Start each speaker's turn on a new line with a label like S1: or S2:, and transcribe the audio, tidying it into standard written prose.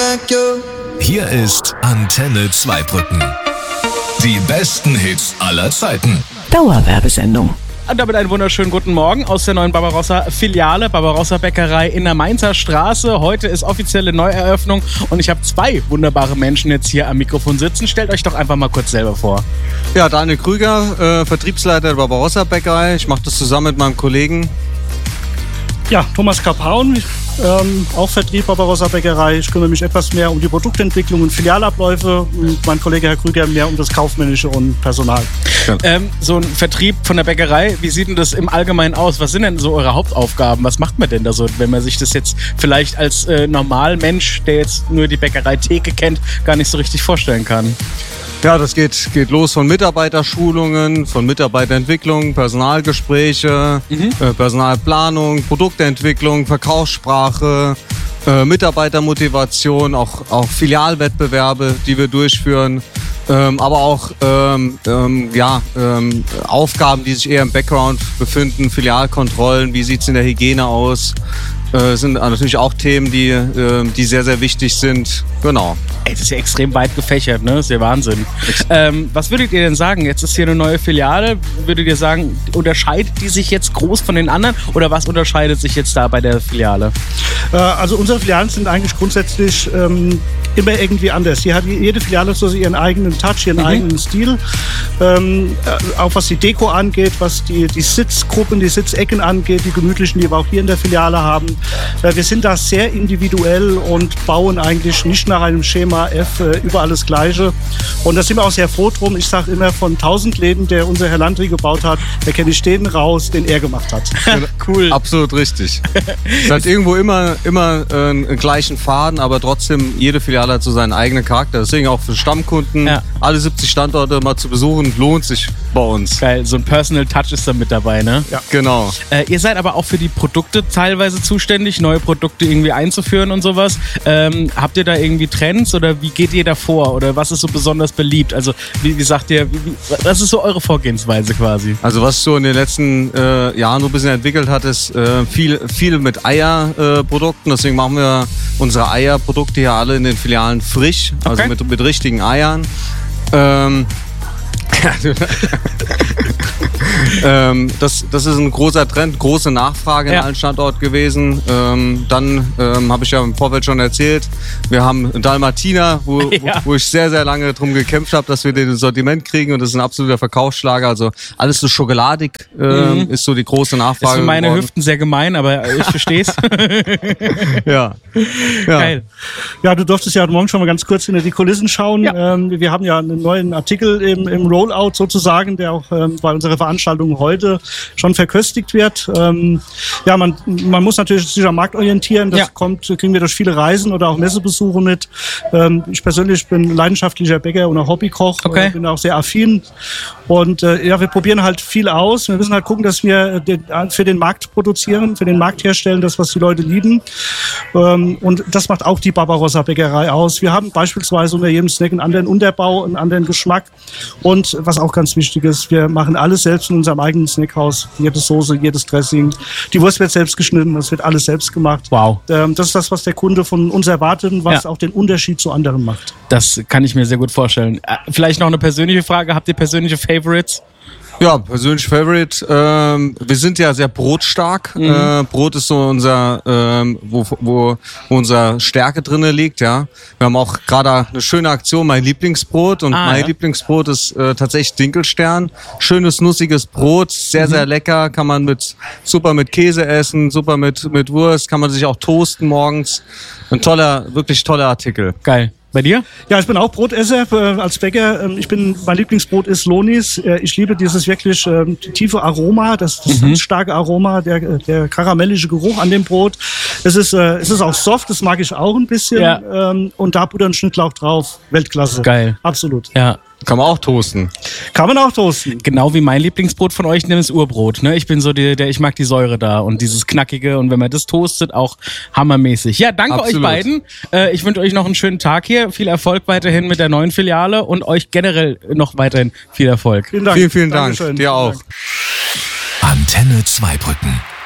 S1: like you.
S2: Hier ist Antenne Zweibrücken. Die besten Hits aller Zeiten.
S3: Dauerwerbesendung.
S4: Und damit einen wunderschönen guten Morgen aus der neuen Barbarossa-Filiale, Barbarossa-Bäckerei in der Mainzer Straße. Heute ist offizielle Neueröffnung und ich habe zwei wunderbare Menschen jetzt hier am Mikrofon sitzen. Stellt euch doch einfach mal kurz selber vor.
S5: Ja, Daniel Krüger, Vertriebsleiter der Barbarossa-Bäckerei. Ich mache das zusammen mit meinem Kollegen.
S6: Ja, Thomas Kapaun, auch Vertrieb Barbarossa-Bäckerei. Ich kümmere mich etwas mehr um die Produktentwicklung und Filialabläufe und mein Kollege Herr Krüger mehr um das Kaufmännische und Personal.
S4: So ein Vertrieb von der Bäckerei, wie sieht denn das im Allgemeinen aus? Was sind denn so eure Hauptaufgaben? Was macht man denn da so, wenn man sich das jetzt vielleicht als Normalmensch, der jetzt nur die Bäckerei-Theke kennt, gar nicht so richtig vorstellen kann?
S5: Ja, das geht los von Mitarbeiterschulungen, von Mitarbeiterentwicklung, Personalgespräche, Personalplanung, Produktentwicklung, Verkaufssprache, Mitarbeitermotivation, auch Filialwettbewerbe, die wir durchführen. Aber auch Aufgaben, die sich eher im Background befinden, Filialkontrollen, wie sieht's in der Hygiene aus, sind natürlich auch Themen, die sehr, sehr wichtig sind. Genau.
S4: Ey, das ist ja extrem weit gefächert, ne? Das ist ja Wahnsinn. Was würdet ihr denn sagen? Jetzt ist hier eine neue Filiale. Würdet ihr sagen, unterscheidet die sich jetzt groß von den anderen? Oder was unterscheidet sich jetzt da bei der Filiale?
S6: Also unsere Filialen sind eigentlich grundsätzlich immer irgendwie anders. Hier hat jede Filiale so ihren eigenen Touch, ihren eigenen Stil. Auch was die Deko angeht, was die Sitzgruppen, die Sitzecken angeht, die gemütlichen, die wir auch hier in der Filiale haben. Wir sind da sehr individuell und bauen eigentlich nicht nach einem Schema F überall das Gleiche. Und da sind wir auch sehr froh drum. Ich sage immer, von 1000 Läden, der unser Herr Landry gebaut hat, da kenne ich den raus, den er gemacht hat.
S4: Cool.
S5: Absolut richtig. Es hat irgendwo immer einen gleichen Faden, aber trotzdem, jede Filiale hat so seinen eigenen Charakter. Deswegen auch für Stammkunden, alle 70 Standorte mal zu besuchen, lohnt sich bei uns.
S4: Geil, so ein Personal Touch ist da mit dabei, ne?
S5: Ja, genau.
S4: Ihr seid aber auch für die Produkte teilweise zuständig, neue Produkte irgendwie einzuführen und sowas. Habt ihr da irgendwie Trends oder wie geht ihr da vor? Oder was ist so besonders beliebt? Also wie sagt ihr, was ist so eure Vorgehensweise quasi?
S5: Also was so in den letzten Jahren so ein bisschen entwickelt hat, ist viel mit Eierprodukten. Deswegen machen wir unsere Eierprodukte hier alle in den Filialen frisch, also mit richtigen Eiern. Das ist ein großer Trend, große Nachfrage in allen Standorten gewesen. Dann habe ich ja im Vorfeld schon erzählt, wir haben Dalmatiner, wo ich sehr, sehr lange drum gekämpft habe, dass wir den Sortiment kriegen und das ist ein absoluter Verkaufsschlager. Also alles so schokoladig ist so die große Nachfrage.
S4: Ist für meine Hüften sehr gemein, aber ich verstehe es.
S5: Ja.
S4: Geil.
S6: Ja, du durftest ja heute Morgen schon mal ganz kurz hinter die Kulissen schauen. Ja. Wir haben ja einen neuen Artikel im Rollout sozusagen, der auch bei unserer Veranstaltung heute schon verköstigt wird. Man muss natürlich sich am Markt orientieren. Das kriegen wir durch viele Reisen oder auch Messebesuche mit. Ich persönlich bin leidenschaftlicher Bäcker und auch Hobbykoch. Bin auch sehr affin. Und wir probieren halt viel aus. Wir müssen halt gucken, dass wir für den Markt produzieren, für den Markt herstellen, das, was die Leute lieben. Und das macht auch die Barbarossa-Bäckerei aus. Wir haben beispielsweise unter jedem Snack einen anderen Unterbau, einen anderen Geschmack. Und was auch ganz wichtig ist, wir machen alles selbst in unserem eigenen Snackhaus. Jede Soße, jedes Dressing. Die Wurst wird selbst geschnitten, das wird alles selbst gemacht.
S4: Wow.
S6: Das ist das, was der Kunde von uns erwartet und was auch den Unterschied zu anderen macht.
S4: Das kann ich mir sehr gut vorstellen. Vielleicht noch eine persönliche Frage. Habt ihr persönliche Favorites?
S5: Ja, persönlich Favorite. Wir sind ja sehr brotstark. Brot ist so unser, wo unser Stärke drinne liegt, ja. Wir haben auch gerade eine schöne Aktion, mein Lieblingsbrot. Und mein Lieblingsbrot ist tatsächlich Dinkelstern. Schönes, nussiges Brot, sehr, sehr lecker. Kann man super mit Käse essen, super mit Wurst. Kann man sich auch toasten morgens. Wirklich toller Artikel.
S4: Geil. Bei dir?
S6: Ja, ich bin auch Brotesser als Bäcker. Mein Lieblingsbrot ist Lonis. Ich liebe dieses wirklich tiefe Aroma, das ganz starke Aroma, der karamellische Geruch an dem Brot. Es ist auch soft, das mag ich auch ein bisschen. Ja. Und da Butter und Schnittlauch drauf. Weltklasse.
S4: Geil.
S6: Absolut.
S4: Ja.
S5: Kann man auch toasten.
S6: Kann man auch toasten.
S4: Genau wie mein Lieblingsbrot von euch, nämlich das Urbrot. Ne? Ich bin so ich mag die Säure da und dieses Knackige und wenn man das toastet, auch hammermäßig. Ja, danke euch beiden. Ich wünsche euch noch einen schönen Tag hier. Viel Erfolg weiterhin mit der neuen Filiale und euch generell noch weiterhin viel Erfolg.
S6: Vielen Dank.
S5: Vielen Dank.
S6: Dankeschön.
S5: Dir auch.
S2: Antenne Zweibrücken.